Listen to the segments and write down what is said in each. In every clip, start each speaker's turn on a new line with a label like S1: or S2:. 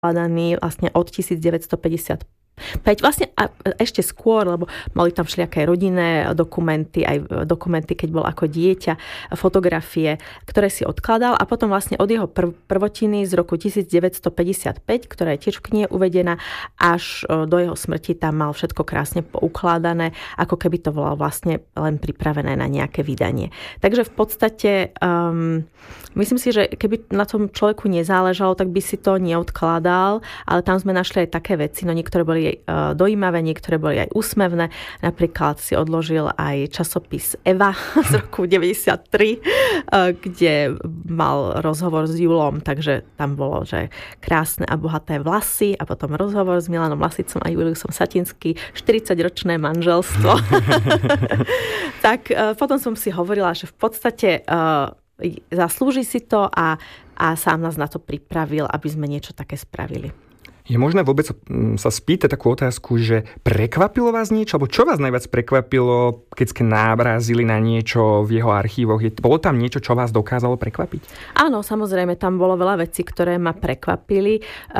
S1: vlastne od 1955. Vlastne a ešte skôr, lebo mali tam všelijaké rodinné dokumenty, aj dokumenty, keď bol ako dieťa, fotografie, ktoré si odkladal a potom vlastne od jeho prvotiny z roku 1955, ktorá je tiež v knihe uvedená, až do jeho smrti tam mal všetko krásne poukladané, ako keby to bolo vlastne len pripravené na nejaké vydanie. Takže v podstate myslím si, že keby na tom človeku nezáležalo, tak by si to neodkladal, ale tam sme našli aj také veci, no niektoré boli dojímavé, niektoré boli aj úsmevné. Napríklad si odložil aj časopis Eva z roku 93, kde mal rozhovor s Julom, takže tam bolo, že krásne a bohaté vlasy a potom rozhovor s Milanom Lasicom a Juliusom Satinský, 40-ročné manželstvo. Tak potom som si hovorila, že v podstate zaslúži si to a sám nás na to pripravil, aby sme niečo také spravili.
S2: Je možné vôbec sa spýtať takú otázku, že prekvapilo vás niečo? Alebo čo vás najviac prekvapilo, keď ste nábrazili na niečo v jeho archívoch? Bolo tam niečo, čo vás dokázalo prekvapiť?
S1: Áno, samozrejme, tam bolo veľa vecí, ktoré ma prekvapili.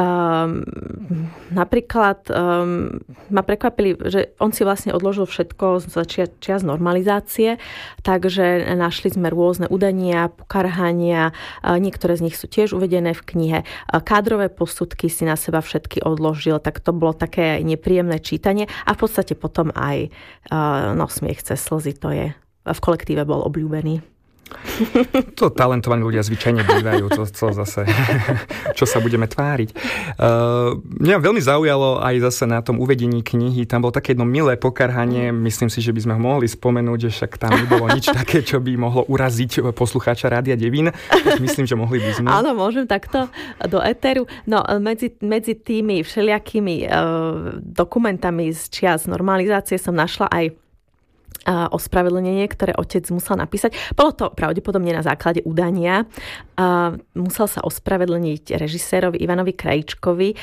S1: Napríklad ma prekvapili, že on si vlastne odložil všetko z čias normalizácie, takže našli sme rôzne udania, pokarhania, niektoré z nich sú tiež uvedené v knihe. Kádrové posudky si na seba všetky odložil, tak to bolo také nepríjemné čítanie a v podstate potom aj smiech cez slzy, to je v kolektíve bol obľúbený.
S2: To talentovaní ľudia zvyčajne bývajú, to zase, čo sa budeme tváriť. Mňa veľmi zaujalo aj zase na tom uvedení knihy, tam bolo také jedno milé pokarhanie, myslím si, že by sme ho mohli spomenúť, že však tam nebolo nič také, čo by mohlo uraziť poslucháča Rádia Devín. Myslím, že mohli by sme.
S1: Áno, môžem takto do éteru. No, medzi tými všelijakými dokumentami z čias normalizácie som našla aj ospravedlnenie, ktoré otec musel napísať. Bolo to pravdepodobne na základe udania. Musel sa ospravedlniť režisérovi Ivanovi Krajíčkovi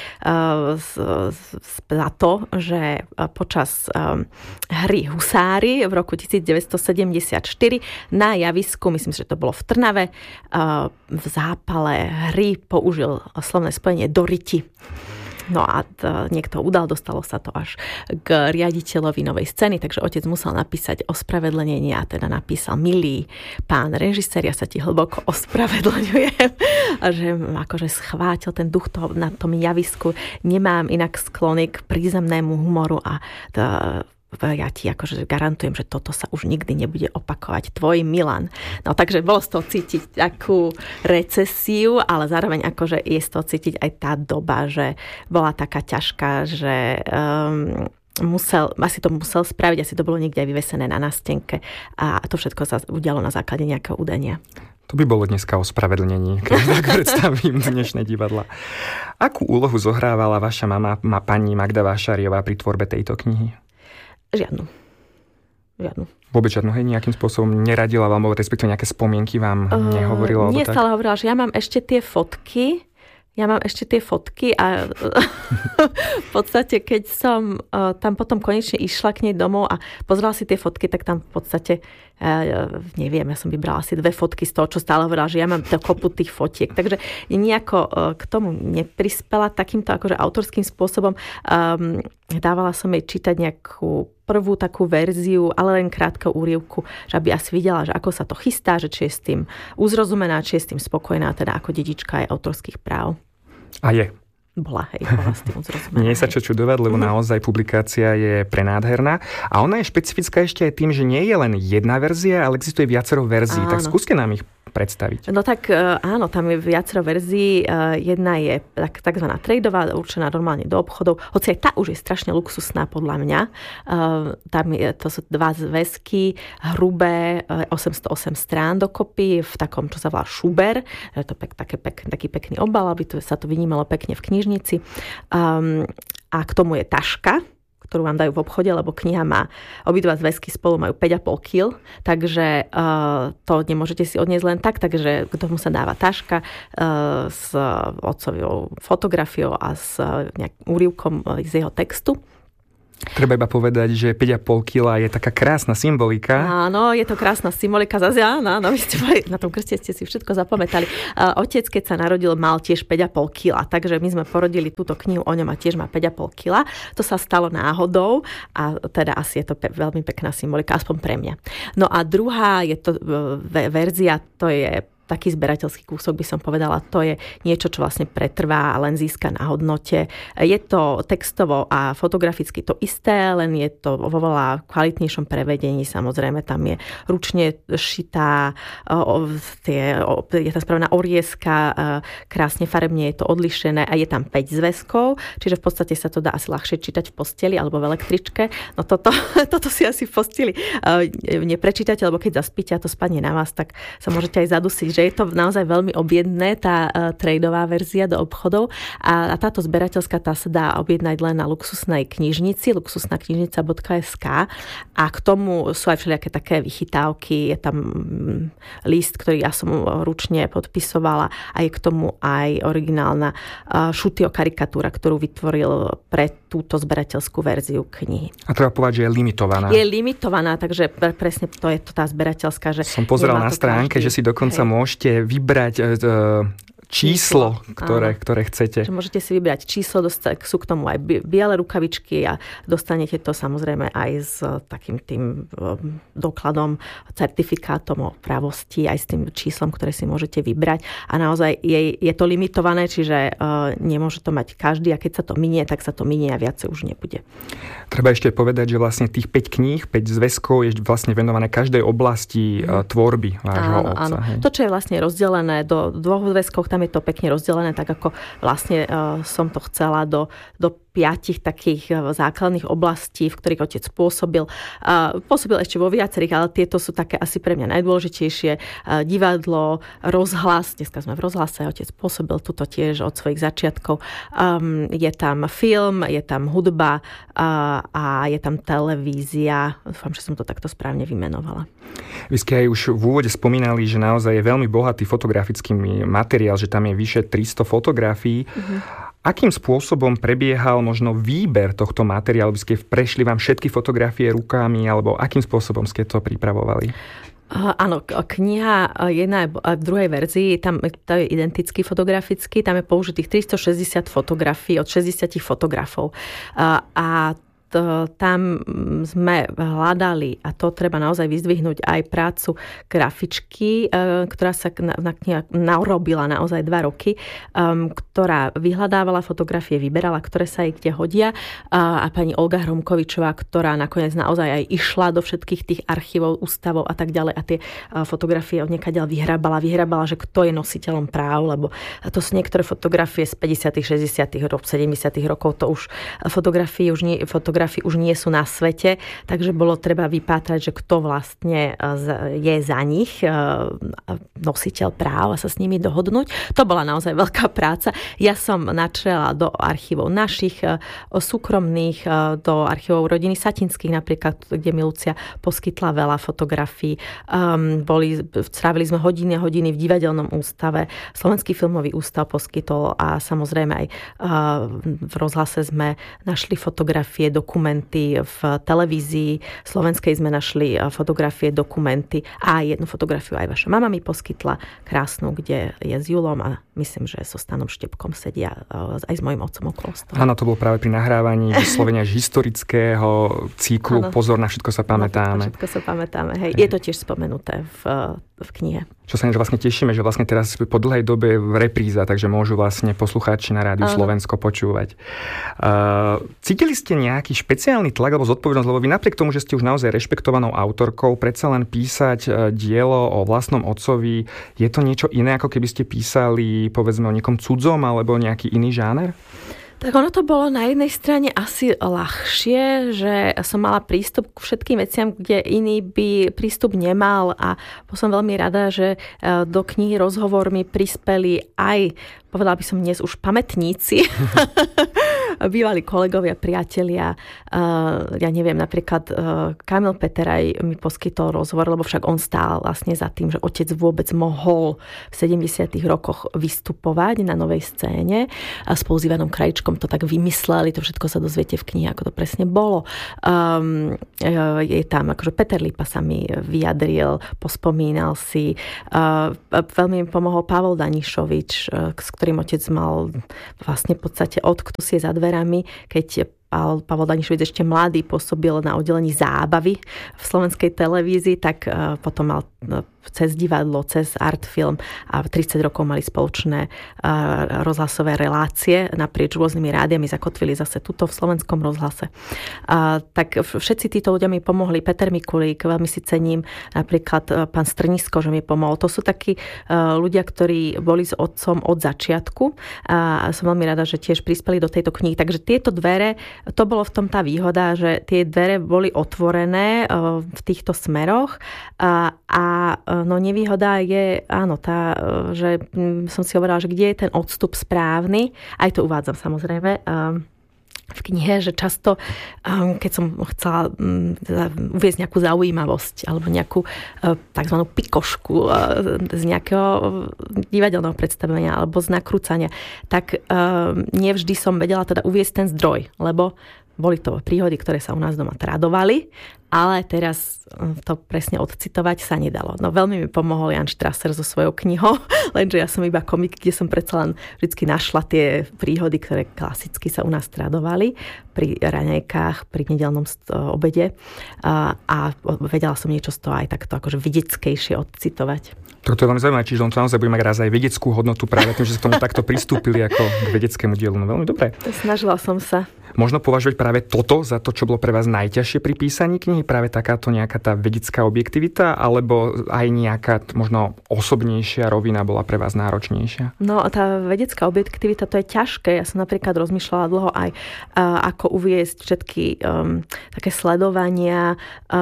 S1: za to, že počas hry Husári v roku 1974 na javisku, myslím, že to bolo v Trnave, v zápale hry použil slovné spojenie do riti. No a niekto udal, dostalo sa to až k riaditeľovi Novej scény, takže otec musel napísať ospravedlnenie a teda napísal: milý pán režisér, ja sa ti hlboko ospravedlňujem, a že akože schvátil ten duch toho, na tom javisku. Nemám inak sklony k prízemnému humoru a ja ti akože garantujem, že toto sa už nikdy nebude opakovať. Tvoj Milan. No takže bolo z toho cítiť takú recesiu, ale zároveň akože je z toho cítiť aj tá doba, že bola taká ťažká, že asi to musel spraviť, asi to bolo niekde aj vyvesené na nástenke a to všetko sa udialo na základe nejakého udania.
S2: To by bolo dneska o spravedlnení, keď tak predstavím dnešné divadla. Akú úlohu zohrávala vaša mama, pani Magda Vášariová pri tvorbe tejto knihy? Žiadnu. Vôbec žiadnu, hej, nejakým spôsobom neradila vám, alebo respektíve nejaké spomienky vám nehovorila?
S1: Nie, stále hovorila, že ja mám ešte tie fotky a v podstate, keď som tam potom konečne išla k nej domov a pozrela si tie fotky, tak tam v podstate, neviem, ja som vybrala asi 2 fotky z toho, čo stále hovorila, že ja mám to kopu tých fotiek. Takže nejako k tomu neprispela takýmto akože autorským spôsobom. Dávala som jej čítať nejakú prvú takú verziu, ale len krátku úryvku, že aby asi videla, že ako sa to chystá, že či je s tým uzrozumená, či je s tým spokojná, teda ako dedička aj autorských práv.
S2: A je.
S1: Bola s tým uzrozumená.
S2: Nie sa čo čudovať, lebo naozaj publikácia je prenádherná. A ona je špecifická ešte aj tým, že nie je len jedna verzia, ale existuje viacero verzií. Áno. Tak skúste nám ich predstaviť.
S1: No tak áno, tam je viacero verzií. Jedna je takzvaná tradeová, určená normálne do obchodov. Hoci aj tá už je strašne luxusná podľa mňa. To sú 2 zväzky, hrubé, 808 strán dokopy, v takom, čo sa volá šuber. Je to taký pekný obal, aby sa to vynímalo pekne v knižnici. A k tomu je taška, ktorú vám dajú v obchode, lebo kniha má, obidva zväzky spolu majú 5,5 kg, takže to nemôžete si odniesť len tak, takže k tomu sa dáva taška s otcovou fotografiou a s nejakým úryvkom z jeho textu.
S2: Treba iba povedať, že 5,5 kg je taká krásna symbolika.
S1: Áno, je to krásna symbolika. Zase áno, vy ste boli, na tom krste ste si všetko zapamätali. Otec, keď sa narodil, mal tiež 5,5 kg, takže my sme porodili túto knihu o ňom a tiež má 5,5 kg. To sa stalo náhodou a teda asi je to veľmi pekná symbolika, aspoň pre mňa. No a druhá je to verzia, to je taký zberateľský kúsok, by som povedala, to je niečo, čo vlastne pretrvá a len získa na hodnote. Je to textovo a fotograficky to isté, len je to vo veľa kvalitnejšom prevedení. Samozrejme, tam je ručne šitá, je tam spravená orieska, krásne farebne je to odlišené a je tam 5 zväzkov, čiže v podstate sa to dá asi ľahšie čítať v posteli alebo v električke. No toto si asi v posteli neprečítate, lebo keď zaspíte a to spadne na vás, tak sa môžete aj zadusiť, že je to naozaj veľmi objedné, tá tradeová verzia do obchodov a táto zberateľská tá sa dá objednať len na luxusnej knižnici, luxusnaknižnica.sk a k tomu sú aj všelijaké také vychytávky, je tam list, ktorý ja som ručne podpisovala a je k tomu aj originálna Šutio karikatúra, ktorú vytvoril pre túto zberateľskú verziu knihy.
S2: A treba povedať, že je limitovaná.
S1: Je limitovaná, takže presne to je to tá zberateľská, že
S2: som pozeral na stránke, že si dokonca môžete vybrať číslo, ktoré chcete.
S1: Že môžete si vybrať číslo, sú k tomu aj biele rukavičky a dostanete to samozrejme aj s takým tým dokladom, certifikátom o pravosti, aj s tým číslom, ktoré si môžete vybrať. A naozaj je to limitované, čiže nemôže to mať každý a keď sa to minie, tak sa to minie a viacej už nebude.
S2: Treba ešte povedať, že vlastne tých 5 kníh, 5 zväzkov je vlastne venované každej oblasti tvorby vášho otca.
S1: Áno. To, čo je vlastne rozdelené do 2 zväzkov, tam je to pekne rozdelené, tak ako vlastne som to chcela do 5 takých základných oblastí, v ktorých otec pôsobil. Pôsobil ešte vo viacerých, ale tieto sú také asi pre mňa najdôležitejšie. Divadlo, rozhlas, dneska sme v rozhlase, otec pôsobil tuto tiež od svojich začiatkov. Je tam film, je tam hudba a je tam televízia. Dúfam, že som to takto správne vymenovala.
S2: Vy ste aj už v úvode spomínali, že naozaj je veľmi bohatý fotografický materiál, že tam je vyše 300 fotografií. Akým spôsobom prebiehal možno výber tohto materiálu? By ste prešli vám všetky fotografie rukami, alebo akým spôsobom ste to pripravovali?
S1: Áno, kniha jedna a v druhej verzii, tam to je identický fotografický, tam je použitých 360 fotografií od 60 fotografov. A tam sme hľadali, a to treba naozaj vyzdvihnúť, aj prácu grafičky, ktorá sa na kniha narobila naozaj 2 roky, ktorá vyhľadávala fotografie, vyberala, ktoré sa jej kde hodia, a pani Olga Hromkovičová, ktorá nakoniec naozaj aj išla do všetkých tých archívov, ústavov a tak ďalej a tie fotografie odniekaďaľ vyhrabala, že kto je nositeľom práv, lebo to sú niektoré fotografie z 50., 60., 70. rokov, to už fotografie už nie sú na svete, takže bolo treba vypátrať, že kto vlastne je za nich nositeľ práv a sa s nimi dohodnúť. To bola naozaj veľká práca. Ja som načrela do archívov našich súkromných, do archívov rodiny Satinských napríklad, kde mi Lucia poskytla veľa fotografií. Strávili sme hodiny a hodiny v divadelnom ústave. Slovenský filmový ústav poskytol a samozrejme aj v rozhlase sme našli fotografie, dokumenty, v televízii slovenskej sme našli fotografie, dokumenty a jednu fotografiu aj vaša mama mi poskytla, krásnu, kde je s Julom a myslím, že so Stanom Štepkom sedia aj s mojím otcom okolo stola.
S2: Áno, to bolo práve pri nahrávaní vyslovene historického cyklu. Áno. Pozor, na všetko sa pamätáme.
S1: Na všetko sa pamätáme, hej. Je to tiež spomenuté v knihe.
S2: Čo sa vlastne tešíme, že vlastne teraz po dlhej dobe v repríza, takže môžu vlastne poslucháči na Rádiu Slovensko počúvať. Cítili ste nejaký špeciálny tlak alebo zodpovednosť, lebo vy napriek tomu, že ste už naozaj rešpektovanou autorkou, predsa len písať dielo o vlastnom otcovi, je to niečo iné, ako keby ste písali povedzme o niekom cudzom alebo nejaký iný žáner?
S1: Tak ono to bolo na jednej strane asi ľahšie, že som mala prístup k všetkým veciam, kde iný by prístup nemal a som veľmi rada, že do knihy Rozhovor mi prispeli aj, povedala by som dnes už pamätníci bývalí kolegovia, priatelia. Ja neviem, napríklad Kamil Peteraj mi poskytol rozhovor, lebo však on stál vlastne za tým, že otec vôbec mohol v 70. rokoch vystupovať na novej scéne. A spolu s Ivanom Krajíčkom to tak vymysleli, to všetko sa dozviete v knihe, ako to presne bolo. Je tam, akože Peter Lipa sa mi vyjadril, pospomínal si. Veľmi mi pomohol Pavol Danišovič, s ktorým otec mal vlastne v podstate odktusie za dverami, keď Pavol Danišovič ešte mladý pôsobil na oddelení zábavy v slovenskej televízii, tak potom mal cez divadlo, cez Artfilm a 30 rokov mali spoločné rozhlasové relácie naprieč rôznymi rádiami, zakotvili zase tuto v slovenskom rozhlase. Tak všetci títo ľudia mi pomohli. Peter Mikulík, veľmi si cením, napríklad pán Strnisko, že mi pomohol. To sú takí ľudia, ktorí boli s otcom od začiatku a som veľmi rada, že tiež prispeli do tejto knihy. Takže tieto dvere, to bolo v tom tá výhoda, že tie dvere boli otvorené v týchto smeroch a no nevýhoda je, áno, tá, že som si hovorila, že kde je ten odstup správny, aj to uvádzam samozrejme v knihe, že často, keď som chcela uviesť nejakú zaujímavosť alebo nejakú takzvanú pikošku z nejakého divadelného predstavenia alebo z nakrúcania, tak nevždy som vedela teda uviesť ten zdroj, lebo boli to príhody, ktoré sa u nás doma tradovali, ale teraz to presne odcitovať sa nedalo. No veľmi mi pomohol Jan Štraser so svojou knihou, lenže ja som iba komik, kde som predsa len vždy našla tie príhody, ktoré klasicky sa u nás tradovali pri raňajkách, pri nedeľnom obede a vedela som niečo z toho aj takto akože vedeckejšie odcitovať.
S2: Toto je veľmi zaujímavé, čiže on to naozaj bude mať raz aj vedeckú hodnotu práve tým, že sa k tomu takto pristúpili ako k vedeckému dielu. No veľmi dobré.
S1: Snažila som sa.
S2: Možno považovať práve toto za to, čo bolo pre vás najťažšie pri písaní knihy, práve takáto nejaká tá vedecká objektivita, alebo aj nejaká možno osobnejšia rovina bola pre vás náročnejšia? No
S1: tá vedecká objektivita, to je ťažké. Ja som napríklad rozmýšľala dlho aj ako uviesť všetky také sledovania,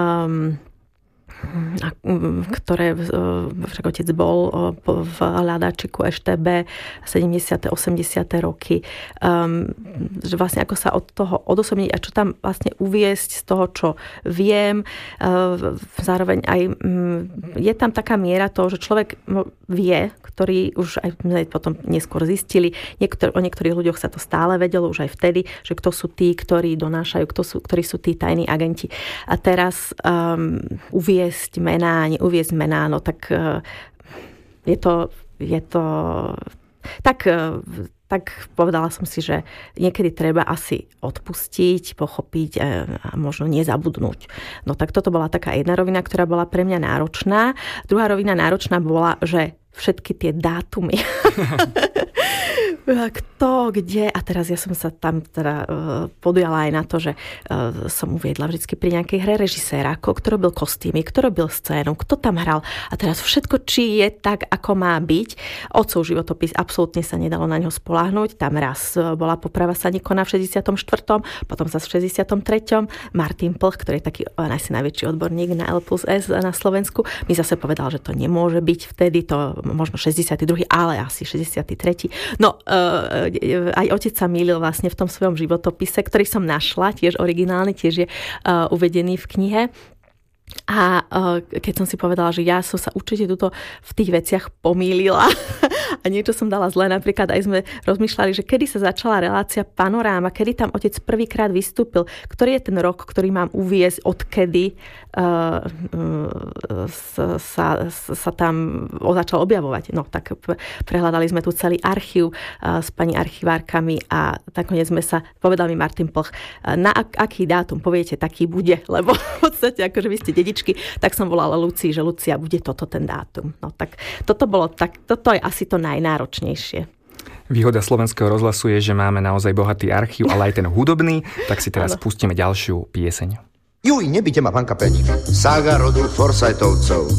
S1: ktoré však otec bol v hľadáčiku EŠTB 70. 80. roky, že vlastne ako sa od toho odosobniť a čo tam vlastne uviesť z toho, čo viem. Zároveň aj je tam taká miera toho, že človek vie, ktorý už aj potom neskôr zistili, o niektorých ľuďoch sa to stále vedelo už aj vtedy, že kto sú tí, ktorí donášajú, ktorí sú tí tajní agenti. A teraz uviesť mená, no tak je to tak povedala som si, že niekedy treba asi odpustiť, pochopiť a možno nezabudnúť. No tak toto bola taká jedna rovina, ktorá bola pre mňa náročná. Druhá rovina náročná bola, že všetky tie dátumy. Kto, kde. A teraz ja som sa tam teda podujala aj na to, že som uviedla vždycky pri nejakej hre režiséra, kto robil kostýmy, kto robil scénu, kto tam hral. A teraz všetko, či je tak, ako má byť. Otcov životopis absolútne sa nedalo na ňo spoľahnúť. Tam raz bola poprava Sanikona v 64., potom sa v 63. Martin Plch, ktorý je taký asi najväčší odborník na L+S na Slovensku, mi zase povedal, že to nemôže byť vtedy, to možno 62., ale asi 63. No, aj otec sa mýlil vlastne v tom svojom životopise, ktorý som našla, tiež originálny, tiež je uvedený v knihe. A keď som si povedala, že ja som sa určite tuto v tých veciach pomýlila a niečo som dala zle, napríklad aj sme rozmýšľali, že kedy sa začala relácia Panoráma, kedy tam otec prvýkrát vystúpil, ktorý je ten rok, ktorý mám uviesť, odkedy sa tam začal objavovať. No tak prehľadali sme tu celý archív s pani archivárkami a nakoniec sme sa, povedal mi Martin Plch, na aký dátum poviete, taký bude, lebo v podstate akože vy ste dedičky, tak som volala Lucii, že Lucia, bude toto ten dátum. No tak toto je asi to najnáročnejšie.
S2: Výhoda Slovenského rozhlasu je, že máme naozaj bohatý archív, ale aj ten hudobný, tak si teraz pustíme ďalšiu pieseň.
S3: Juj, nebite ma, pán kapelník. Sága rodu Forsythovcov.